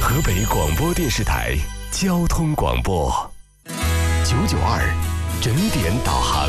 河北广播电视台交通广播992整点导航。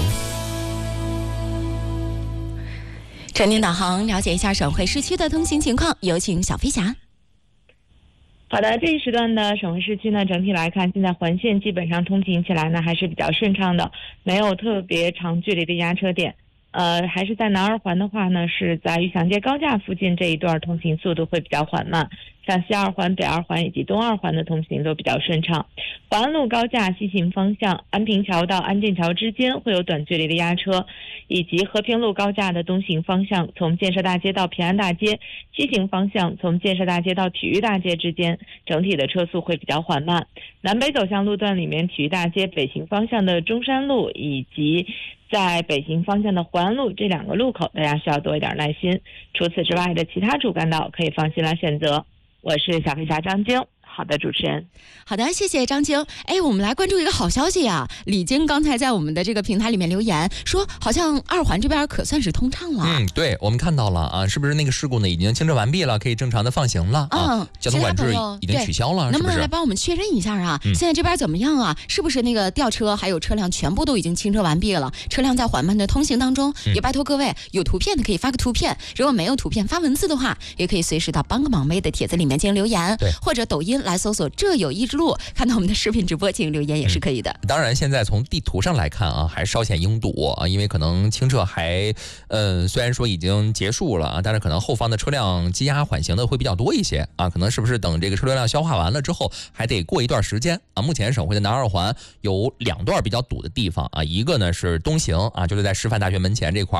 整点导航，了解一下省会市区的通行情况，有请小飞侠。 好的，这一时段的省会市区呢，整体来看，现在环线基本上通行起来呢还是比较顺畅的，没有特别长距离的压车点。还是在南二环的话呢，是在玉祥街高架附近这一段通行速度会比较缓慢，像西二环、北二环以及东二环的通行都比较顺畅。华安路高架西行方向，安平桥到安建桥之间会有短距离的压车，以及和平路高架的东行方向，从建设大街到平安大街，西行方向从建设大街到体育大街之间，整体的车速会比较缓慢。南北走向路段里面，体育大街北行方向的中山路以及在北行方向的环安路这两个路口，大家需要多一点耐心。除此之外的其他主干道可以放心来选择。我是小飞侠张晶。好的，主持人。 好的，谢谢张晶。我们来关注一个好消息啊！李晶刚才在我们的这个平台里面留言说，好像二环这边可算是通畅了。 对，我们看到了啊，是不是那个事故呢已经清车完毕了，可以正常的放行了啊？交通管制已经取消了， 能不能来帮我们确认一下啊？现在这边怎么样啊？是不是那个吊车还有车辆全部都已经清车完毕了？车辆在缓慢的通行当中，也拜托各位有图片的可以发个图片，如果没有图片发文字的话，也可以随时到帮个忙妹的帖子里面进行留言，或者抖音来搜索这有一路，看到我们的视频直播进行留言也是可以的。 当然现在从地图上来看啊，还稍显拥堵啊，因为可能清澈还虽然说已经结束了啊，但是可能后方的车辆积压缓行的会比较多一些啊，可能是不是等这个车流量消化完了之后还得过一段时间啊。目前省会的南二环有2段比较堵的地方啊，一个呢是东行啊，就是在师范大学门前这块